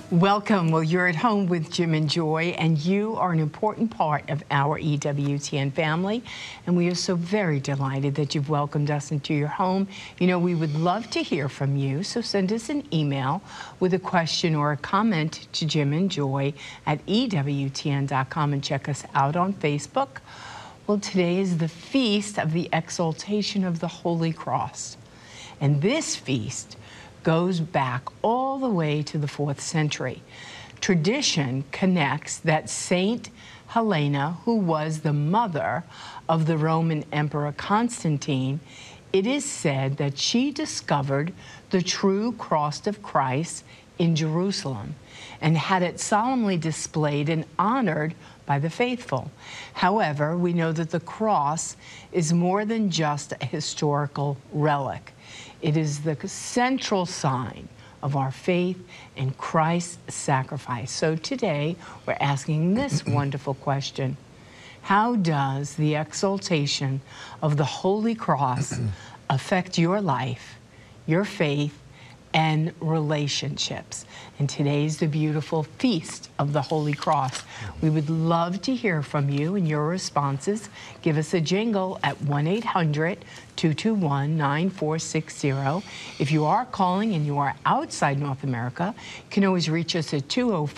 Welcome. Well, you're at home with Jim and Joy, and you are an important part of our EWTN family, and we are so very delighted that you've welcomed us into your home. You know, we would love to hear from you, so send us an email with a question or a comment to Jim and Joy at EWTN.com, and check us out on Facebook. Well, today is the feast of the exaltation of the Holy Cross, and this feast goes back all the way to the 4th century. Tradition connects that Saint Helena, who was the mother of the Roman Emperor Constantine, it is said that she discovered the true cross of Christ in Jerusalem and had it solemnly displayed and honored by the faithful. However, we know that the cross is more than just a historical relic. It is the central sign of our faith in Christ's sacrifice. So today, we're asking this wonderful question: how does the exaltation of the Holy Cross affect your life, your faith, and relationships? And today's the beautiful feast of the Holy Cross. We would love to hear from you and your responses. Give us a jingle at 1-800-221-9460. If you are calling and you are outside North America, you can always reach us at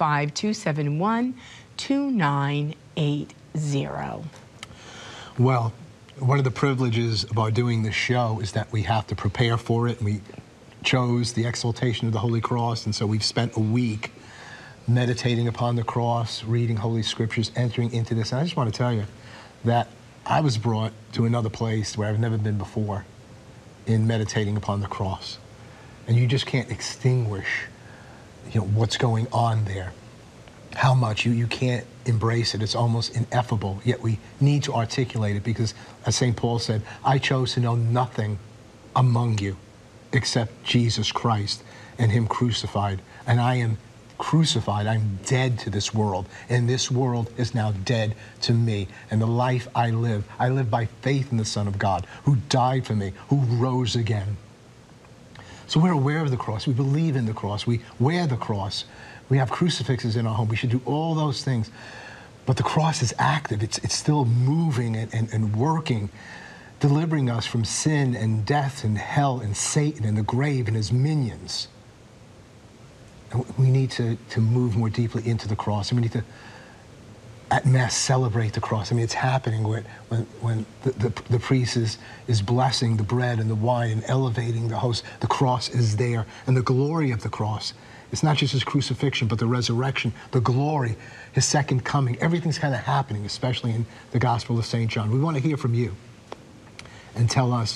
205-271-2980. Well, one of the privileges about doing this show is that we have to prepare for it, and we chose the exaltation of the Holy Cross, and so we've spent a week meditating upon the cross, reading Holy Scriptures, entering into this. And I just want to tell you that I was brought to another place where I've never been before in meditating upon the cross. And you just can't extinguish, what's going on there. How much you can't embrace it. It's almost ineffable, yet we need to articulate it because, as St. Paul said, I chose to know nothing among you except Jesus Christ and Him crucified. And I am crucified. I'm dead to this world. And this world is now dead to me. And the life I live by faith in the Son of God, who died for me, who rose again. So we're aware of the cross. We believe in the cross. We wear the cross. We have crucifixes in our home. We should do all those things. But the cross is active. It's still moving and working, delivering us from sin and death and hell and Satan and the grave and his minions. And we need to move more deeply into the cross. And we need to, at Mass, celebrate the cross. I mean, it's happening when the priest is blessing the bread and the wine and elevating the host. The cross is there. And the glory of the cross, it's not just his crucifixion, but the resurrection, the glory, his second coming. Everything's kind of happening, especially in the Gospel of St. John. We want to hear from you and tell us